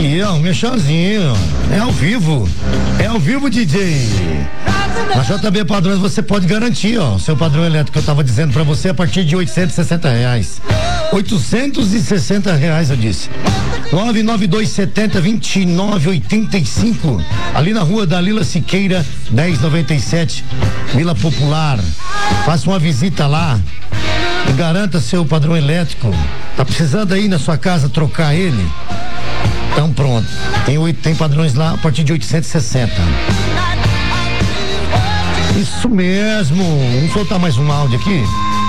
Aqui, ó, um merchanzinho. É ao vivo. É ao vivo, DJ. Na JB Padrões você pode garantir, ó, o seu padrão elétrico que eu tava dizendo pra você a partir de R$860. R$860, eu disse. 99270-2985. Ali na rua da Lila Siqueira, 1097, Vila Popular. Faça uma visita lá e garanta seu padrão elétrico. Tá precisando aí na sua casa trocar ele? Então pronto. Tem padrões lá a partir de 860. Isso mesmo. Vamos soltar mais um áudio aqui.